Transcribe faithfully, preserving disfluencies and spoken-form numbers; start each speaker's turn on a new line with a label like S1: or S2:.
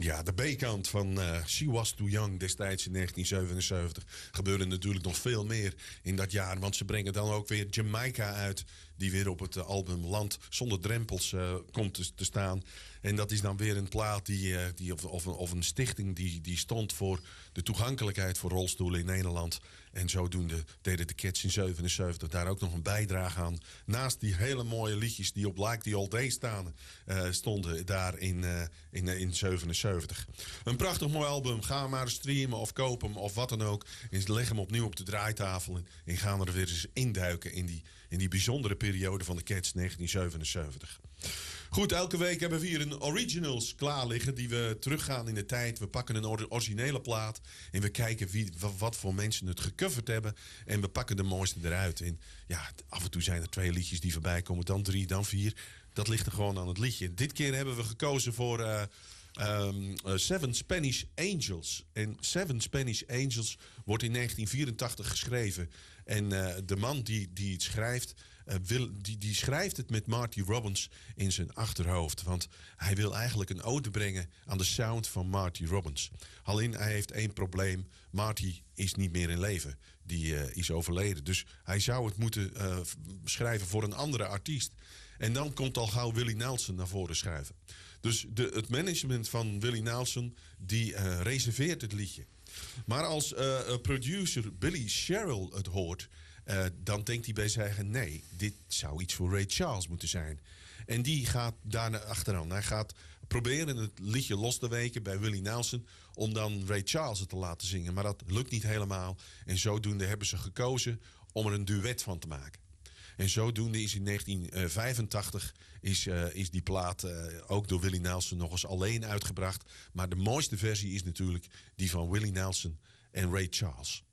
S1: Ja, de B-kant van uh, She Was Too Young destijds in negentien zevenenzeventig. Gebeurde natuurlijk nog veel meer in dat jaar. Want ze brengen dan ook weer Jamaica uit. Die weer op het uh, album Land Zonder Drempels uh, komt te, te staan. En dat is dan weer een plaat die, uh, die of, of, een, of een stichting die, die stond voor de toegankelijkheid voor rolstoelen in Nederland. En zodoende deden de Cats in zevenenzeventig daar ook nog een bijdrage aan. Naast die hele mooie liedjes die op Like the Old Days staan, uh, stonden daar in, uh, in, uh, in zevenenzeventig. Een prachtig mooi album. Ga maar streamen of koop hem of wat dan ook. En leg hem opnieuw op de draaitafel. En, en gaan er weer eens induiken in die, in die bijzondere periode van de Cats negentien zevenenzeventig. Goed, elke week hebben we hier een originals klaar liggen die we teruggaan in de tijd. We pakken een or- originele plaat en we kijken wie, wat voor mensen het gecoverd hebben. En we pakken de mooiste eruit. En ja, af en toe zijn er twee liedjes die voorbij komen, dan drie, dan vier. Dat ligt er gewoon aan het liedje. Dit keer hebben we gekozen voor Uh, Um, uh, Seven Spanish Angels. En Seven Spanish Angels wordt in negentien vierentachtig geschreven. En uh, de man die, die het schrijft, uh, wil, die, die schrijft het met Marty Robbins in zijn achterhoofd. Want hij wil eigenlijk een ode brengen aan de sound van Marty Robbins. Alleen hij heeft één probleem. Marty is niet meer in leven. Die uh, is overleden. Dus hij zou het moeten uh, schrijven voor een andere artiest. En dan komt al gauw Willie Nelson naar voren schuiven. Dus de, het management van Willie Nelson die uh, reserveert het liedje. Maar als uh, producer Billy Sherrill het hoort, Uh, dan denkt hij bij zich eigen, nee, dit zou iets voor Ray Charles moeten zijn. En die gaat daarna achteraan. Hij gaat proberen het liedje los te weken bij Willie Nelson om dan Ray Charles het te laten zingen. Maar dat lukt niet helemaal. En zodoende hebben ze gekozen om er een duet van te maken. En zodoende is in negentien vijfentachtig is, uh, is die plaat uh, ook door Willie Nelson nog eens alleen uitgebracht. Maar de mooiste versie is natuurlijk die van Willie Nelson en Ray Charles.